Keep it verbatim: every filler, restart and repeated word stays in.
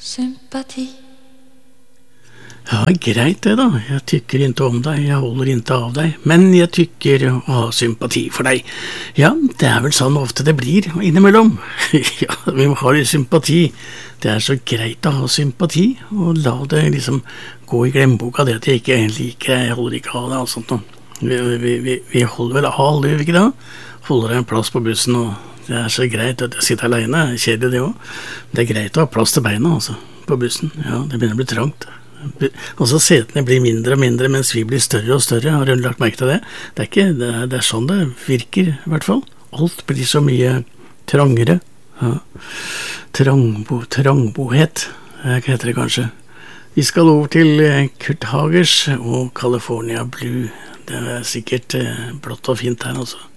sympati. Ja, greit det da. Jeg tykker ikke om deg, jeg holder ikke av deg, men jeg tykker å ha sympati for deg. Ja, det er vel sånn ofte det blir innimellom. Ja, vi må ha litt sympati. Det er så greit å ha sympati, og la det liksom gå i glemmeboka det at jeg ikke liker deg, jeg holder ikke av deg og sånt noe. Vi, vi, vi, vi holder vel av, gjør vi ikke da? Holder deg en plass på bussen, og det er så greit at jeg sitter alene, kjedelig det også. Det er greit å ha plass til beina, altså, på bussen. Ja, det begynner å bli trangt. Og så setene blir mindre og mindre mens vi blir større og større. Har du lagt merke til det? Det er, ikke, det er, det er sånn det virker i hvert fall. Alt blir så mye trangere. Ja. Trangbo, trangbohet, hva heter det kanskje. Vi skal over til Kurt Hagers og California Blue. Det er sikkert blått og fint her altså.